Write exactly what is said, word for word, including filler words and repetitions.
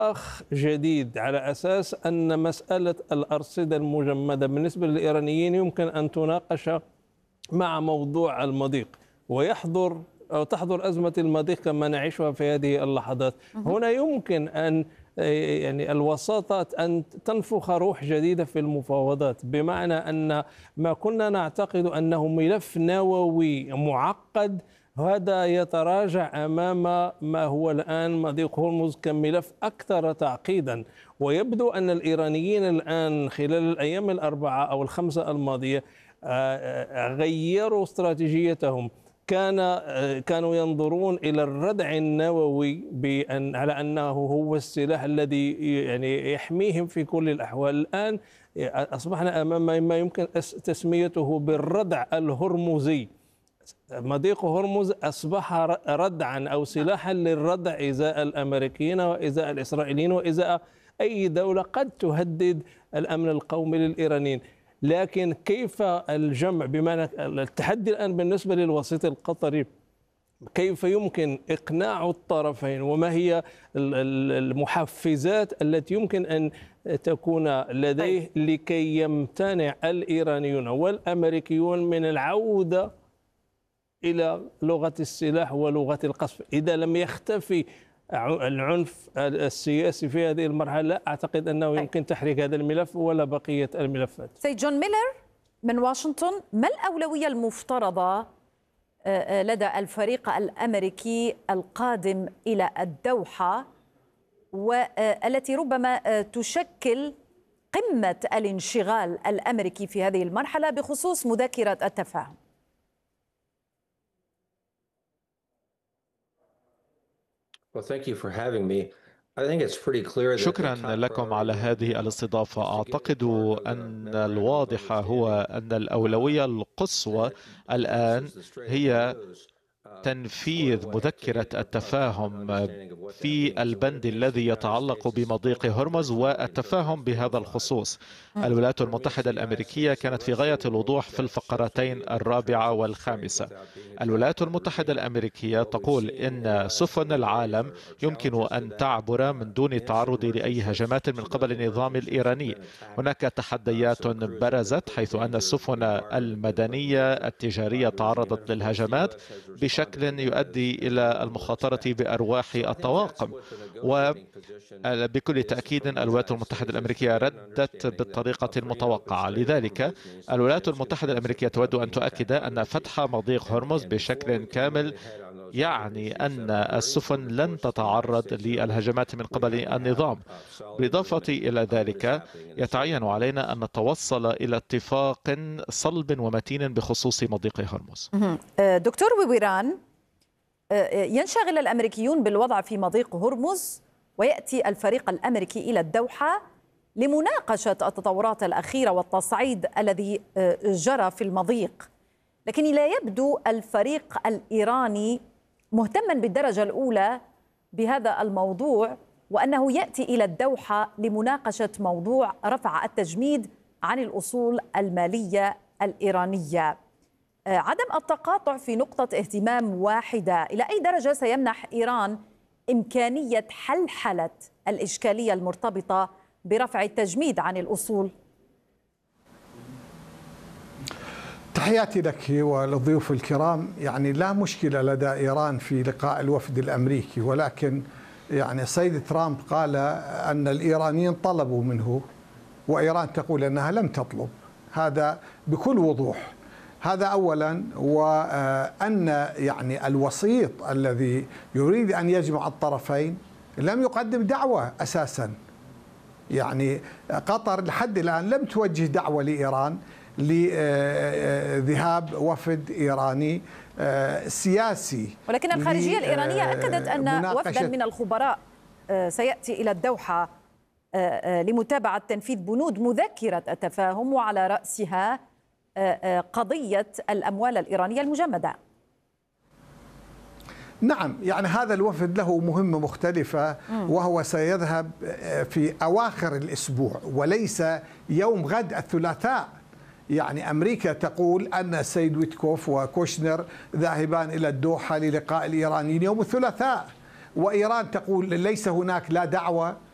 أخ جديد، على أساس أن مسألة الأرصدة المجمدة بالنسبة للإيرانيين يمكن أن تناقش مع موضوع المضيق، ويحضر أو تحضر أزمة المضيق كما نعيشها في هذه اللحظات. هنا يمكن أن يعني الوساطة أن تنفخ روح جديدة في المفاوضات، بمعنى أن ما كنا نعتقد أنه ملف نووي معقد هذا يتراجع أمام ما هو الآن مضيق هرمز كملف أكثر تعقيدا. ويبدو أن الإيرانيين الآن خلال الأيام الأربعة أو الخمسة الماضية غيروا استراتيجيتهم. كان كانوا ينظرون إلى الردع النووي بأن على أنه هو السلاح الذي يعني يحميهم في كل الأحوال. الآن أصبحنا أمام ما يمكن تسميته بالردع الهرمزي. مضيق هرمز أصبح ردعا أو سلاحا للردع إزاء الأمريكيين وإزاء الإسرائيليين وإزاء أي دولة قد تهدد الأمن القومي للإيرانيين. لكن كيف الجمع، بمعنى التحدي الآن بالنسبة للوسيط القطري، كيف يمكن إقناع الطرفين وما هي المحفزات التي يمكن أن تكون لديه لكي يمتنع الإيرانيون والأمريكيون من العودة إلى لغة السلاح ولغة القصف؟ إذا لم يختفي العنف السياسي في هذه المرحلة لا أعتقد أنه يمكن تحريك هذا الملف ولا بقية الملفات. سيد جون ميلر من واشنطن، ما الأولوية المفترضة لدى الفريق الأمريكي القادم إلى الدوحة والتي ربما تشكل قمة الانشغال الأمريكي في هذه المرحلة بخصوص مذكرة التفاهم؟ شكرا لكم على هذه الاستضافة. أعتقد أن الواضح هو أن الأولوية القصوى الآن هي تنفيذ مذكرة التفاهم في البند الذي يتعلق بمضيق هرمز والتفاهم بهذا الخصوص. الولايات المتحدة الأمريكية كانت في غاية الوضوح في الفقرتين الرابعة والخامسة. الولايات المتحدة الأمريكية تقول إن سفن العالم يمكن أن تعبر من دون التعرض لأي هجمات من قبل النظام الإيراني. هناك تحديات برزت حيث أن السفن المدنية التجارية تعرضت للهجمات بشكل يؤدي إلى المخاطرة بأرواح الطواقم، وبكل تأكيد الولايات المتحدة الأمريكية ردت بالطريقة المتوقعة. لذلك الولايات المتحدة الأمريكية تود أن تؤكد أن فتح مضيق هرمز بشكل كامل يعني أن السفن لن تتعرض للهجمات من قبل النظام. بالإضافة إلى ذلك يتعين علينا أن نتوصل إلى اتفاق صلب ومتين بخصوص مضيق هرمز. دكتور ويران، ينشغل الأمريكيون بالوضع في مضيق هرمز ويأتي الفريق الأمريكي إلى الدوحة لمناقشة التطورات الأخيرة والتصعيد الذي جرى في المضيق، لكن لا يبدو الفريق الإيراني مهتما بالدرجة الأولى بهذا الموضوع، وأنه يأتي إلى الدوحة لمناقشة موضوع رفع التجميد عن الأصول المالية الإيرانية. عدم التقاطع في نقطة اهتمام واحدة إلى أي درجة سيمنح إيران إمكانية حلحلة الإشكالية المرتبطة برفع التجميد عن الأصول؟ تحياتي لك وللضيوف الكرام. يعني لا مشكلة لدى إيران في لقاء الوفد الأمريكي، ولكن يعني السيد ترامب قال أن الإيرانيين طلبوا منه وإيران تقول أنها لم تطلب. هذا بكل وضوح. هذا أولا. وأن يعني الوسيط الذي يريد أن يجمع الطرفين لم يقدم دعوة أساسا. يعني قطر لحد الآن لم توجه دعوة لإيران لذهاب وفد إيراني سياسي. ولكن الخارجية الإيرانية أكدت أن وفدا من الخبراء سيأتي إلى الدوحة لمتابعة تنفيذ بنود مذكرة التفاهم، وعلى رأسها قضية الأموال الإيرانية المجمدة. نعم، يعني هذا الوفد له مهمة مختلفة، وهو سيذهب في أواخر الأسبوع وليس يوم غد الثلاثاء. يعني أمريكا تقول أن السيد ويتكوف وكوشنر ذاهبان إلى الدوحة للقاء الإيرانيين يوم الثلاثاء، وإيران تقول ليس هناك لا دعوة